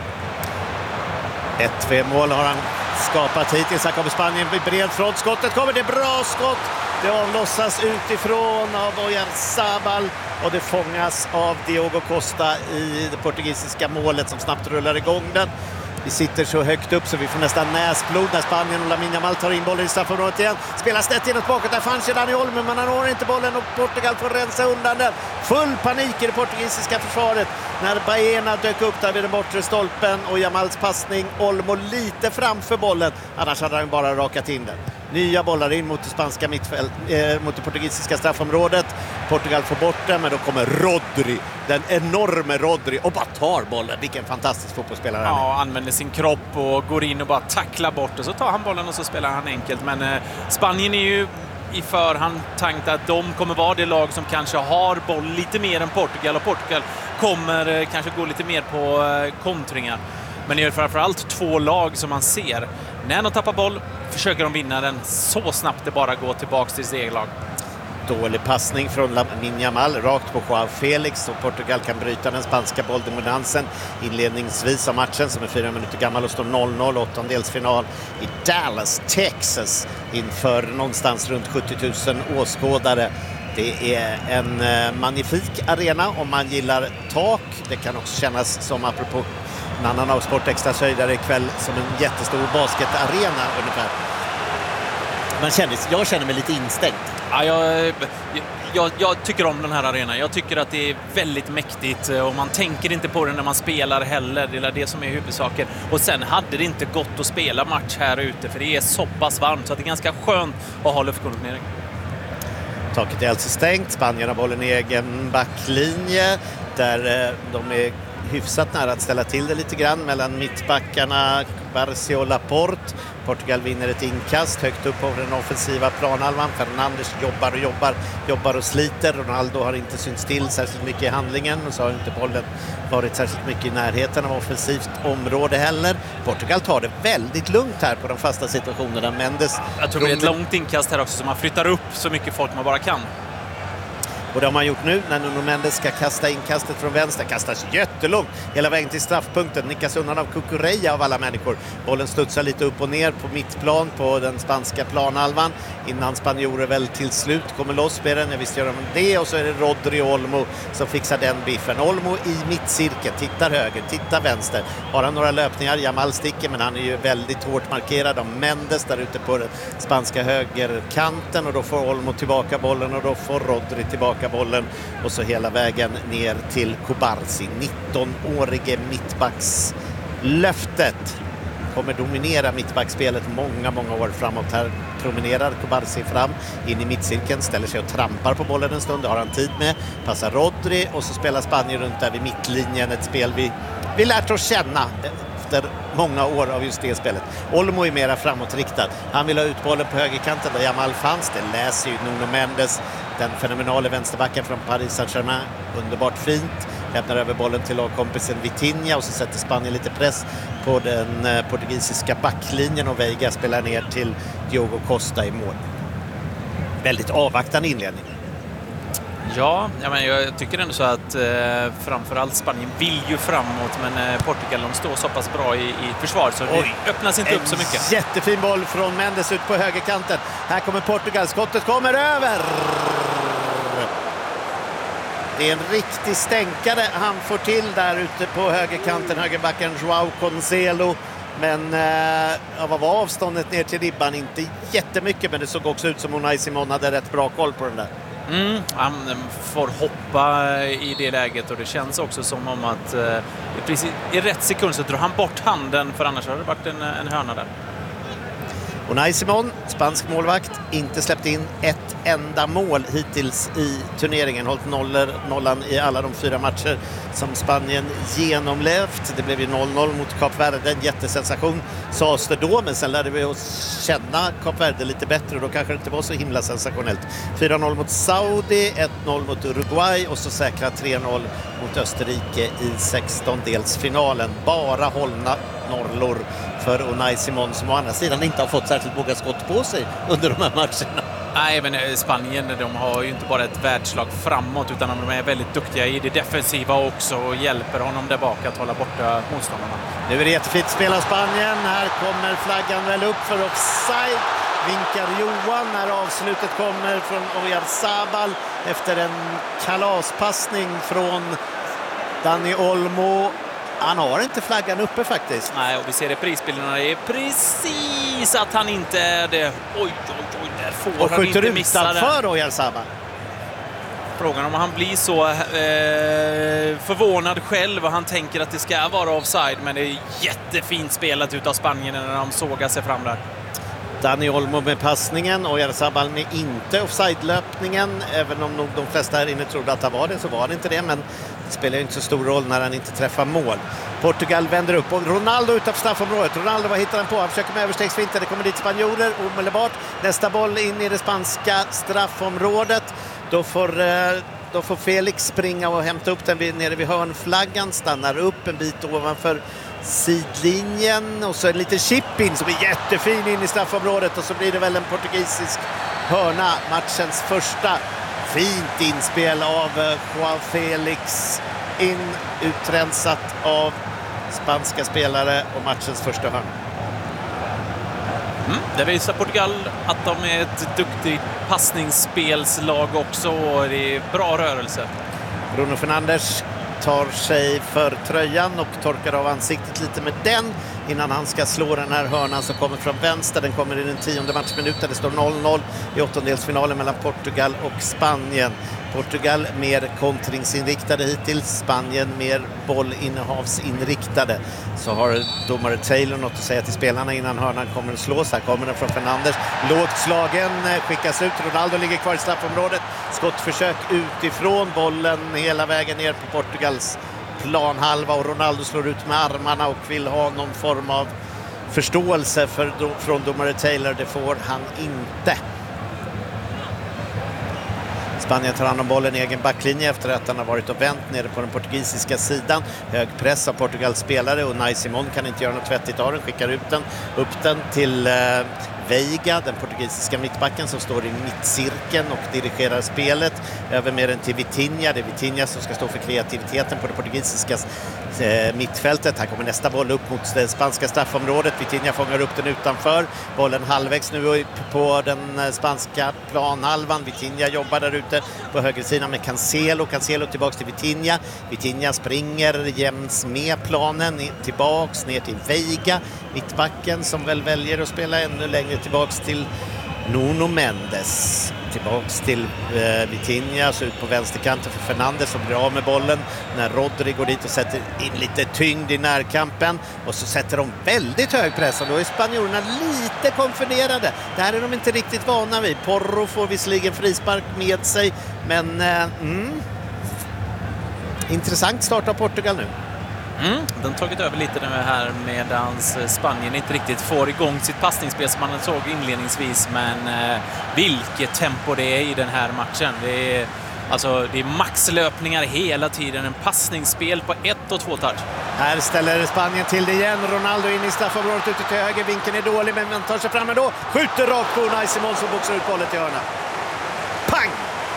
Ett VM-mål har han skapat hittills. Här kommer Spanien vid bred front. Skottet kommer, det är bra skott. Det avlossas utifrån av Oyarzabal och det fångas av Diogo Costa i det portugisiska målet som snabbt rullar igång den. Vi sitter så högt upp så vi får nästan näsblod när Spanien och Lamine Yamal tar in bollen i straffområdet igen. Spelar snett inåt bakåt, där fanns ju Dani Olmo, men han når inte bollen och Portugal får rensa undan den. Full panik i det portugisiska försvaret när Baena dök upp där vid den bortre stolpen och Yamals passning, Olmo lite framför bollen, annars hade han bara rakat in den. Nya bollar in mot det spanska mot det portugisiska straffområdet. Portugal får bort den, men då kommer Rodri, den enorme Rodri, och bara tar bollen. Vilken fantastisk fotbollsspelare han är. Ja, använder sin kropp och går in och bara tacklar bort, och så tar han bollen och så spelar han enkelt. Men Spanien är ju i förhand tänkt att de kommer vara det lag som kanske har boll lite mer än Portugal, och Portugal kommer kanske gå lite mer på kontringar. Men det är framförallt 2 lag som man ser. När de tappar boll försöker de vinna den så snabbt det bara går tillbaka till sitt eget lag. Dålig passning från Lamine Yamal rakt på Joao Felix och Portugal kan bryta den spanska bolldominansen inledningsvis av matchen som är 4 minuter gammal och står 0-0, åttondelsfinal i Dallas, Texas inför någonstans runt 70 000 åskådare. Det är en magnifik arena om man gillar tak. Det kan också kännas som, apropå en annan av Sportextras höjdare ikväll, som en jättestor basketarena ungefär. Jag känner mig lite instängt. Ja, jag tycker om den här arenan. Jag tycker att det är väldigt mäktigt och man tänker inte på det när man spelar heller. Det är det som är huvudsaken. Och sen hade det inte gått att spela match här ute för det är så pass varmt så att det är ganska skönt att ha luftkonditionering. Taket är alltså stängt. Spanien har bollen i egen backlinje där de är hyfsat nära att ställa till det lite grann mellan mittbackarna Barsi och Laporte. Portugal vinner ett inkast högt upp på den offensiva planhalvan. Fernandes jobbar och sliter. Ronaldo har inte synts till särskilt mycket i handlingen och så har inte bollen varit särskilt mycket i närheten av offensivt område heller. Portugal tar det väldigt lugnt här på de fasta situationerna. Mendes, jag tror det är ett långt inkast här också så man flyttar upp så mycket folk man bara kan. Och det har man gjort nu när Nuno Mendes ska kasta inkastet från vänster. Kastas jättelångt hela vägen till straffpunkten. Nickas undan av Cucurella av alla människor. Bollen studsar lite upp och ner på mittplan på den spanska planhalvan. Innan spanjorer väl till slut kommer loss med den. Jag visste göra det. Och så är det Rodri Olmo som fixar den biffen. Olmo i mittcirkeln. Tittar höger, tittar vänster. Har han några löpningar? Jamal sticker men han är ju väldigt hårt markerad av Mendes där ute på den spanska högerkanten. Och då får Olmo tillbaka bollen och då får Rodri tillbaka bollen och så hela vägen ner till Kubarsi. 19-årige mittbackslöftet kommer dominera mittbackspelet många år framåt. Här promenerar Kubarsi fram in i mittcirkeln, ställer sig och trampar på bollen en stund. Det har han tid med. Passar Rodri och så spelar Spanien runt där vid mittlinjen. Ett spel vi lärt oss känna efter många år av just det spelet. Olmo är mera framåtriktad. Han vill ha ut bollen på högerkanten där Jamal fanns. Det läser ju Nuno Mendes, den fenomenala vänsterbacken från Paris Saint-Germain. Underbart fint. Lämnar över bollen till lagkompisen Vitinha och så sätter Spanien lite press på den portugisiska backlinjen och Veiga spelar ner till Diogo Costa i mål. Väldigt avvaktande inledning. Ja, men jag tycker ändå så att framförallt Spanien vill ju framåt men Portugal de står så pass bra i försvar så det öppnas inte upp så mycket. Jättefin boll från Mendes ut på högerkanten. Här kommer Portugal, skottet kommer över. Det är en riktig stänkare han får till där ute på högerkanten, högerbacken Joao Cancelo. Men vad var avståndet ner till ribban? Inte jättemycket, men det såg också ut som Unai Simon hade rätt bra koll på den där. Han får hoppa i det läget och det känns också som om att precis i rätt sekund så drar han bort handen för annars hade det varit en hörna där. Unai Simon, spansk målvakt, inte släppt in ett enda mål hittills i turneringen. Hållit nollan i alla de 4 matcher som Spanien genomlevt. Det blev ju 0-0 mot Kap Verde, en jättesensation sades det då, men sen lärde vi oss känna Kap Verde lite bättre och då kanske det inte var så himla sensationellt. 4-0 mot Saudi, 1-0 mot Uruguay och så säkra 3-0 mot Österrike i 16-delsfinalen. Bara hållna norrlor för Unai Simon som å andra sidan inte har fått särskilt många skott på sig under de här matcherna. Nej, men Spanien de har ju inte bara ett världslag framåt utan de är väldigt duktiga i det defensiva också och hjälper honom där bak att hålla borta motståndarna. Nu är det jättefint spel av Spanien. Här kommer flaggan väl upp för offside. Vinkar Johan när avslutet kommer från Oyarzabal efter en kalaspassning från Dani Olmo. Han har inte flaggan uppe faktiskt. Nej, och vi ser reprisbilderna. Det är precis att han inte är det. Oj, där får och han inte missa det. Och skjuter utanför Oyarzabal. Frågan om han blir så förvånad själv och han tänker att det ska vara offside. Men det är jättefint spelat utav Spanien när de sågar sig fram där. Dani Olmo med passningen och Oyarzabal med inte offside-löpningen. Även om de flesta här inne trodde att det var det så var det inte det. Men det spelar ju inte så stor roll när han inte träffar mål. Portugal vänder upp och Ronaldo utanför straffområdet. Ronaldo, vad hittar han på? Han försöker med överstegsfinter. Det kommer dit spanjorer omedelbart. Nästa boll in i det spanska straffområdet. Då får Felix springa och hämta upp den nere vid hörnflaggan. Stannar upp en bit ovanför sidlinjen och så en liten chip-in som är jättefin in i straffområdet och så blir det väl en portugisisk hörna, matchens första Fint inspel av Joao Felix. Utrensat av spanska spelare och matchens första hörn. Det visar Portugal att de är ett duktigt passningsspelslag också. Det är bra rörelse. Bruno Fernandes tar sig för tröjan och torkar av ansiktet lite med den innan han ska slå den här hörnan som kommer från vänster. Den kommer i den 10:e matchminuten. Det står 0-0 i åttondelsfinalen mellan Portugal och Spanien. Portugal mer kontringsinriktade hittills, Spanien mer bollinnehavsinriktade. Så har domare Taylor något att säga till spelarna innan hörnan kommer att slås. Här kommer den från Fernandes. Lågt slagen, skickas ut. Ronaldo ligger kvar i straffområdet. Skottförsök utifrån, bollen hela vägen ner på Portugals planhalva och Ronaldo slår ut med armarna och vill ha någon form av förståelse från domare Taylor. Det får han inte. Spanien tar hand om bollen i egen backlinje efter att han har varit och vänt nere på den portugisiska sidan. Hög press av Portugals spelare och Unai Simon kan inte göra något vettigt av den. Skickar ut den, upp den till Veiga, den portugisiska mittbacken som står i mittcirkeln och dirigerar spelet. Över med den till Vitinha. Det är Vitinha som ska stå för kreativiteten på det portugisiska mittfältet. Här kommer nästa boll upp mot det spanska straffområdet. Vitinha fångar upp den utanför. Bollen halvvägs nu upp på den spanska planhalvan. Vitinha jobbar där ute på högersidan med Cancelo. Cancelo tillbaks till Vitinha. Vitinha springer jäms med planen tillbaks ner till Veiga. Mittbacken som väl väljer att spela ännu längre tillbaks till Nuno Mendes. Tillbaks till Vitinha, så ut på vänsterkanten för Fernandes som blir av med bollen när Rodri går dit och sätter in lite tyngd i närkampen och så sätter de väldigt hög press och då är spanjorerna lite konfunderade. Det här är de inte riktigt vana vid. Porro får visserligen frispark med sig, men intressant start av Portugal nu. Den tagit över lite nu här medans Spanien inte riktigt får igång sitt passningsspel som man såg inledningsvis, men vilket tempo det är i den här matchen. Det är maxlöpningar hela tiden, en passningsspel på 1 och 2 touch. Här ställer Spanien till det igen. Ronaldo in i straffområdet ute till höger. Vinkeln är dålig, men man tar sig fram ändå. Skjuter rakt på Unai Simon som boxar ut bollen till hörna. Pang!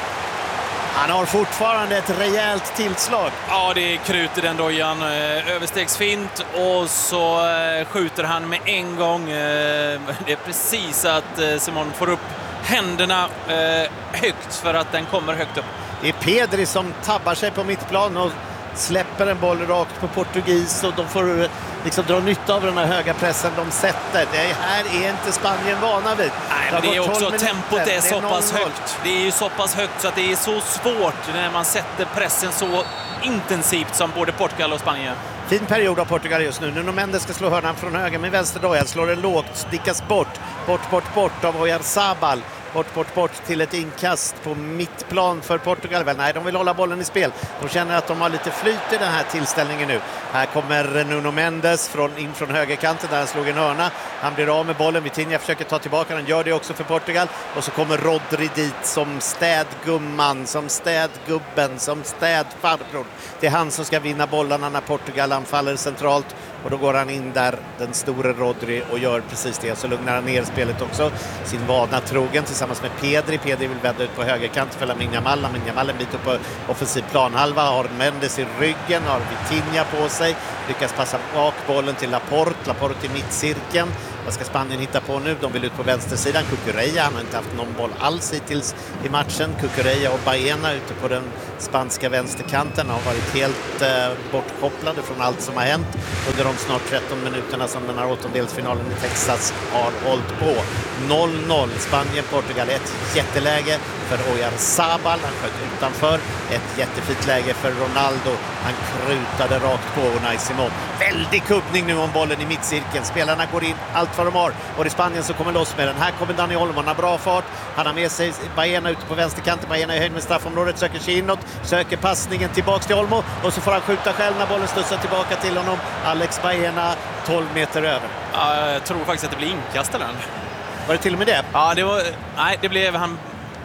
Han har fortfarande ett rejält tillslag. Ja, det är krut i den dojan. Överstegsfint och så skjuter han med en gång. Det är precis att Simon får upp händerna högt för att den kommer högt upp. Det är Pedri som tabbar sig på mittplan och släpper en boll rakt på portugis och de får liksom dra nytta av den här höga pressen de sätter. Det här är inte Spanien vana vid. Nej, men det är också tempot är så pass högt. Det är ju så pass högt så att det är så svårt när man sätter pressen så intensivt som både Portugal och Spanien. Fin period av Portugal just nu. Nuno Mendes ska slå hörnan från höger med vänster dojan. Slår den lågt, stickas bort av Oyarzabal. Bort till ett inkast på mittplan för Portugal. Nej, de vill hålla bollen i spel. De känner att de har lite flyt i den här tillställningen nu. Här kommer Nuno Mendes in från högerkanten där han slog en hörna. Han blir av med bollen. Vitinha försöker ta tillbaka. Han gör det också för Portugal. Och så kommer Rodri dit som städgumman, som städgubben, som städfarbror. Det är han som ska vinna bollarna när Portugal anfaller centralt. Och då går han in där, den store Rodri, och gör precis det. Så lugnar han ner spelet också. Sin vana trogen tillsammans med Pedri. Pedri vill vända ut på högerkant för Lamine Yamal. Lamine Yamal en bit upp på offensiv planhalva. Har Mendes i ryggen, har Vitinha på sig. Lyckas passa bak bollen till Laporte i mittcirkeln. Vad ska Spanien hitta på nu? De vill ut på vänstersidan. Cucurella, han har inte haft någon boll alls hittills i matchen. Cucurella och Baena ute på den spanska vänsterkanten har varit helt bortkopplade från allt som har hänt under de snart 13 minuterna som den här åttondelsfinalen i Texas har hållit på. 0-0, Spanien-Portugal. Ett jätteläge för Oyarzabal. Han sköt utanför. Ett jättefint läge för Ronaldo. Han krutade rakt på Unai Simon. Väldig kubbning nu om bollen i mittcirkeln. Spelarna går in allt vad de har. Och det är Spanien som kommer loss med den. Här kommer Dani Olmo. Han har bra fart. Han har med sig Baena ute på vänsterkanten. Baena är höjd med straffområdet. Söker sig inåt. Söker passningen tillbaks till Olmo. Och så får han skjuta själv när bollen studsar tillbaka till honom. Alex Baena 12 meter över. Jag tror faktiskt att det blir inkast eller? Var det till och med det? Ja, det blev han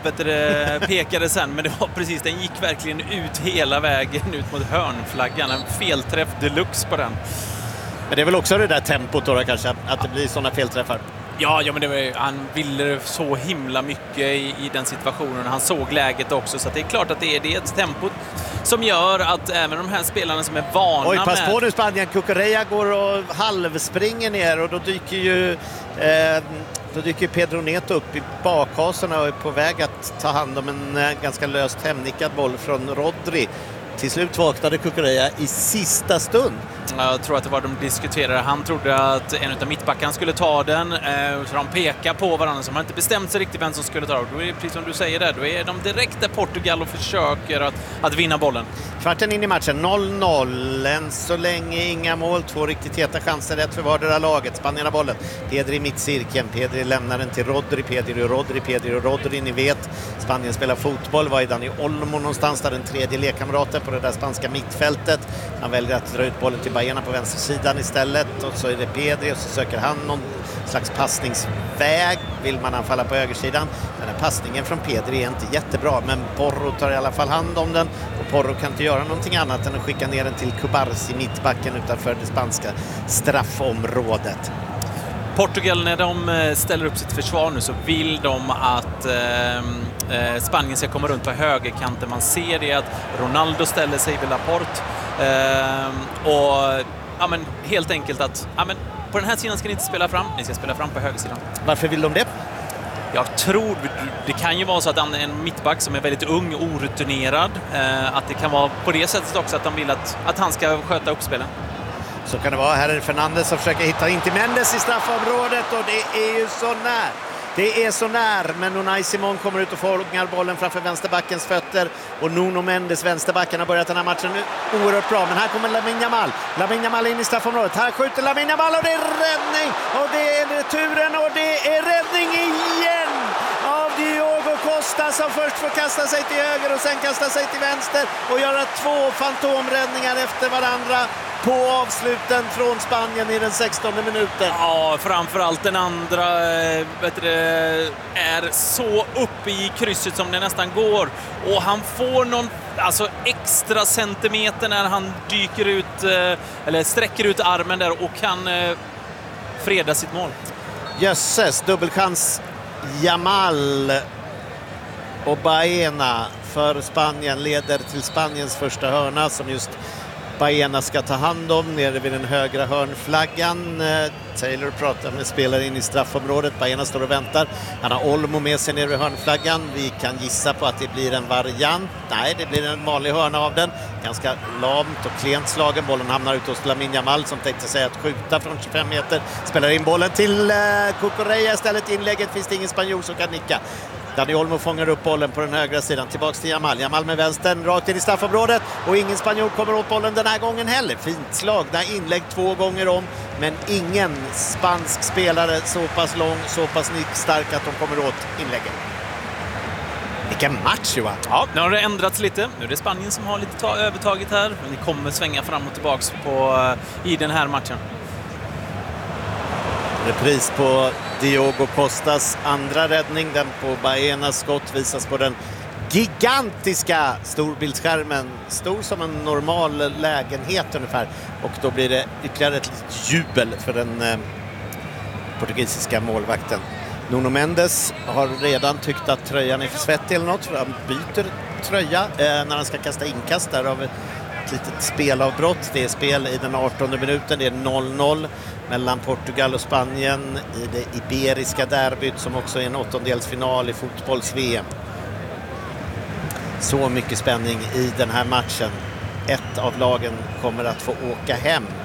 pekade sen, men det var precis, den gick verkligen ut hela vägen ut mot hörnflaggan. En felträff deluxe på den. Men det är väl också det där tempot då kanske, att det blir sådana felträffar. Ja, men han ville så himla mycket i den situationen. Han såg läget också, så att det är klart att det är ett tempo som gör att även de här spelarna som är vana Oj, pass på nu Spanien. Cucurella går och halvspringer ner och då dyker Pedro Neto upp i bakhasorna och är på väg att ta hand om en ganska löst hemnickad boll från Rodri. Till slut vaknade Cucurella i sista stund. Jag tror att det var de diskuterade. Han trodde att en av mittbackarna skulle ta den. Så de pekar på varandra, som har inte bestämt sig riktigt vem som skulle ta den. Då är det precis som du säger där. Då är de direkt där Portugal och försöker att vinna bollen. Kvarten in i matchen, 0-0. Än så länge inga mål. 2 riktigt heta chanser, rätt för vardera laget. Spanien har bollen. Pedri i mittcirkeln. Pedri lämnar den till Rodri. Pedri och Rodri. Ni vet, Spanien spelar fotboll. Var är Dani Olmo någonstans? Där den tredje lekkamraten på det där spanska mittfältet. Han väljer att dra ut bollen till Baena på vänstersidan istället. Och så är det Pedri och så söker han någon slags passningsväg. Vill man anfalla på högersidan. Den här passningen från Pedri är inte jättebra, men Porro tar i alla fall hand om den. Och Porro kan inte göra någonting annat än att skicka ner den till Cubarsi, mittbacken utanför det spanska straffområdet. Portugal, när de ställer upp sitt försvar nu, så vill de att Spanien ska komma runt på högerkanten. Man ser det att Ronaldo ställer sig vid Laporte och helt enkelt att på den här sidan ska ni inte spela fram, ni ska spela fram på högersidan. Varför vill de det? Jag tror det kan ju vara så att en mittback som är väldigt ung, orutinerad, att det kan vara på det sättet också att de vill att han ska sköta upp spelen. Så kan det vara. Här är Fernandes som försöker hitta in till Mendes i straffområdet och det är ju så när. Det är så när, men Unai Simon kommer ut och fångar bollen framför vänsterbackens fötter och Nuno Mendes, vänsterbacken, har börjat den här matchen nu oerhört bra. Men här kommer Lamine Yamal. Lamine Yamal in i straffområdet. Här skjuter Lamine Yamal och det är räddning och det är returen och det är räddning igen av Diogo Costa som först får kasta sig till höger och sen kasta sig till vänster och göra 2 fantomräddningar efter varandra på avsluten från Spanien i den 16:e minuten. Ja, framförallt den andra är så uppe i krysset som det nästan går. Och han får någon extra centimeter när han dyker ut, eller sträcker ut armen där och kan freda sitt mål. Jösses, dubbelchans Yamal och Baena för Spanien leder till Spaniens första hörna som just Baena ska ta hand om nere vid den högra hörnflaggan. Taylor pratar med spelare in i straffområdet. Baena står och väntar. Han har Olmo med sig nere vid hörnflaggan. Vi kan gissa på att det blir en variant. Nej, det blir en vanlig hörna av den. Ganska lamt och klent slagen. Bollen hamnar ut hos Lamine Yamal som tänkte sig att skjuta från 25 meter. Spelar in bollen till Cucurella istället. Inlägget finns det ingen spanjor som kan nicka. Dani Olmo fångar upp bollen på den högra sidan. Tillbaks till Yamal. Yamal med vänstern rakt in i straffområdet. Och ingen spanjor kommer åt bollen den här gången heller. Fint slagna inlägg 2 gånger om. Men ingen spansk spelare så pass lång, så pass nickstark att de kommer åt inläggen. Vilken match, Johan! Ja, nu har det ändrats lite. Nu är det Spanien som har lite övertaget här. Men det kommer svänga fram och tillbaks i den här matchen. Repris på Diogo Costas andra räddning. Den på Baenas skott visas på den gigantiska storbildsskärmen. Stor som en normal lägenhet ungefär. Och då blir det ytterligare ett litet jubel för den portugisiska målvakten. Nuno Mendes har redan tyckt att tröjan är för svettig eller något. För han byter tröja när han ska kasta inkast där av ett litet spelavbrott. Det är spel i den 18:e minuten. Det är 0-0 mellan Portugal och Spanien i det iberiska derbyt som också är en 8-delsfinal i fotbolls-VM. Så mycket spänning i den här matchen. Ett av lagen kommer att få åka hem